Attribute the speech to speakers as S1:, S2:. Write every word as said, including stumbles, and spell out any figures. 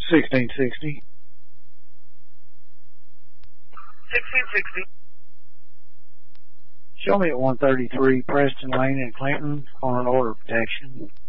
S1: sixteen sixty.
S2: sixteen sixty.
S1: Show me at one thirty-three Preston Lane in Clinton on an order of protection.